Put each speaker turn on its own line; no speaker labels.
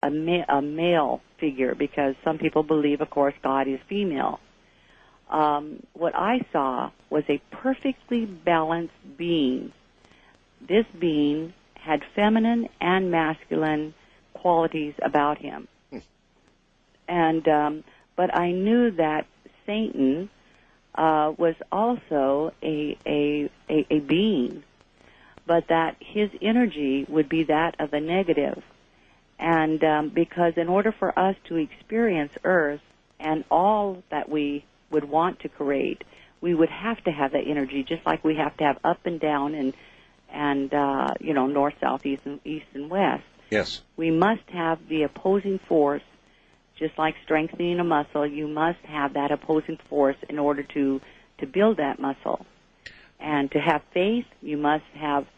a male figure, because some people believe, of course, God is female. What I saw was a perfectly balanced being. This being had feminine and masculine qualities about him. And but I knew that Satan was also a being, but that his energy would be that of a negative. And because in order for us to experience Earth and all that we would want to create, we would have to have that energy, just like we have to have up and down and north, south, east, and west.
Yes.
We must have the opposing force, just like strengthening a muscle. You must have that opposing force in order to build that muscle. And to have faith, you must have